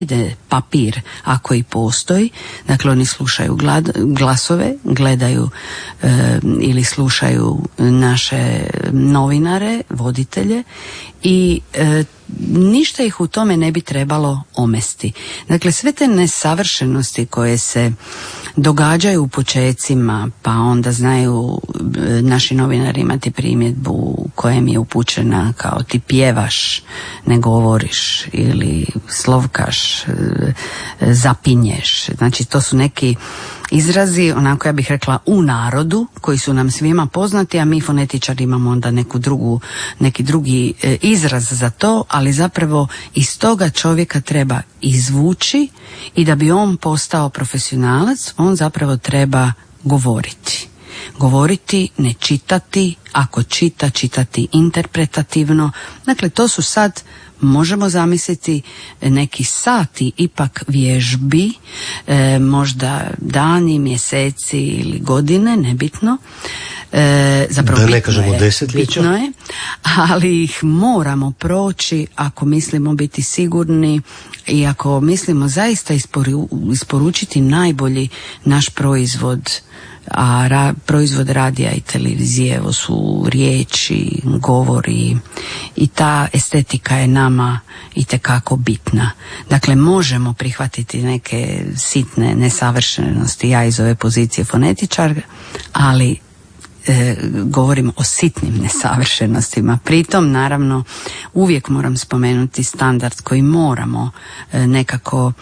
papir ako i postoji, dakle oni slušaju glasove, gledaju ili slušaju naše novinare, voditelje i ništa ih u tome ne bi trebalo omesti. Dakle, sve te nesavršenosti koje se događaju u počecima, pa onda znaju naši novinari imati primjedbu koja mi je upućena kao ti pjevaš, ne govoriš ili slovkaš, zapinješ. Znači, to su neki izrazi, onako ja bih rekla u narodu, koji su nam svima poznati, a mi fonetičari imamo onda neki drugi izraz za to, ali zapravo iz toga čovjeka treba izvući i da bi on postao profesionalac, on zapravo treba govoriti. Govoriti, ne čitati, ako čitati interpretativno. Dakle, to su sad, možemo zamisliti, neki sati ipak vježbi, možda dani, mjeseci ili godine, nebitno. Zapravo da ne kažemo desetljeća. Bitno je, ali ih moramo proći ako mislimo biti sigurni i ako mislimo zaista isporučiti najbolji naš proizvod, a proizvod radija i televizije, evo su riječi, govori i ta estetika je nama itekako bitna. Dakle, možemo prihvatiti neke sitne nesavršenosti, ja iz ove pozicije fonetičar, ali govorim o sitnim nesavršenostima. Pritom, naravno, uvijek moram spomenuti standard koji moramo nekako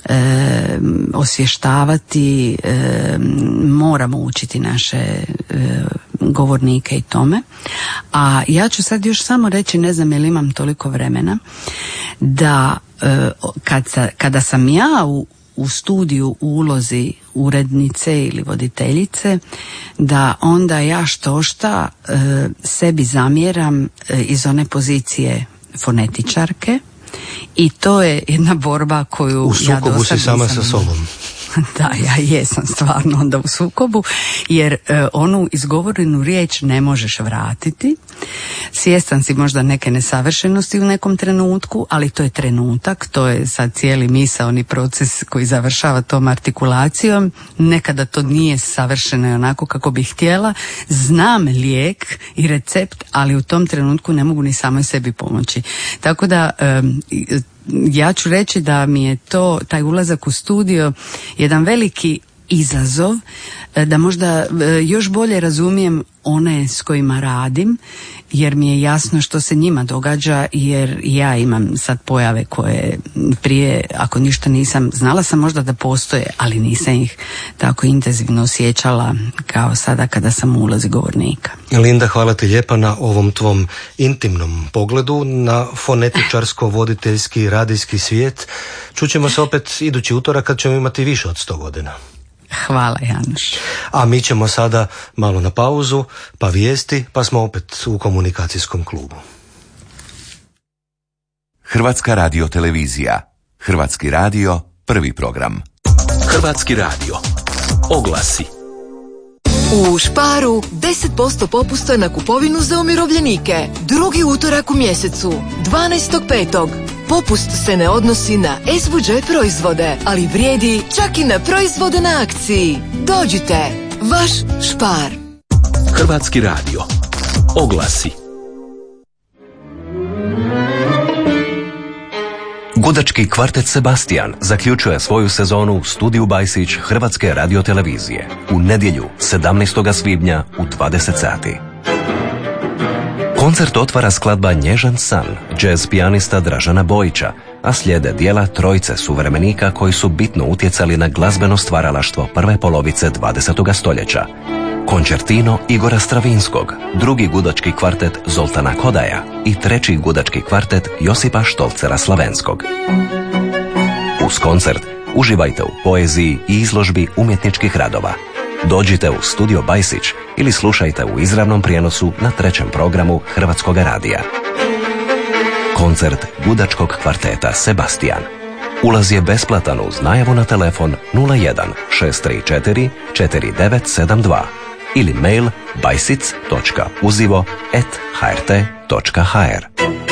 osvještavati, moramo učiti naše govornike i tome. A ja ću sad još samo reći, ne znam je li imam toliko vremena, da kada sam ja u studiju u ulozi urednice ili voditeljice, da onda ja štošta sebi zamjeram iz one pozicije fonetičarke i to je jedna borba koju ja do sad nisam... U sukobu si sama sa sobom. Da, ja jesam stvarno onda u sukobu, jer onu izgovorenu riječ ne možeš vratiti. Svjestan si možda neke nesavršenosti u nekom trenutku, ali to je trenutak, to je sad cijeli misaoni proces koji završava tom artikulacijom. Nekada to nije savršeno i onako kako bih htjela. Znam lijek i recept, ali u tom trenutku ne mogu ni samoj sebi pomoći. Tako da... ja ću reći da mi je taj ulazak u studio jedan veliki izazov, da možda još bolje razumijem one s kojima radim, jer mi je jasno što se njima događa, jer ja imam sad pojave koje prije, ako ništa nisam, znala sam možda da postoje, ali nisam ih tako intenzivno osjećala kao sada kada sam u ulozi govornika. Linda, hvala ti lijepa na ovom tvom intimnom pogledu na fonetičarsko-voditeljski radijski svijet. Čućemo se opet idući utorak kad ćemo imati više od 100 godina. Hvala, Januš. A mi ćemo sada malo na pauzu, pa vijesti, pa smo opet u komunikacijskom klubu. Hrvatska radiotelevizija. Hrvatski radio, prvi program. Hrvatski radio. Oglasi. U Sparu 10% popusta na kupovinu za umirovljenike. Drugi utorak u mjesecu, 12.5. Popust se ne odnosi na SVJ proizvode, ali vrijedi čak i na proizvode na akciji. Dođite, vaš Spar. Hrvatski radio. Oglasi. Gudački kvartet Sebastian zaključuje svoju sezonu u studiju Bajsić Hrvatske radiotelevizije u nedjelju 17. svibnja u 20 sati. Koncert otvara skladba Nježan san, jazz pijanista Dražana Bojića, a slijede dijela trojice suvremenika koji su bitno utjecali na glazbeno stvaralaštvo prve polovice 20. stoljeća. Koncertino Igora Stravinskog, drugi gudački kvartet Zoltana Kodaja i treći gudački kvartet Josipa Štolcera Slavenskog. Uz koncert uživajte u poeziji i izložbi umjetničkih radova. Dođite u studio Bajsić ili slušajte u izravnom prijenosu na 3. programu Hrvatskog radija. Koncert gudačkog kvarteta Sebastian. Ulaz je besplatan uz najavu na telefon 01 634 4972 ili mail bajsic.uzivo@hrt.hr.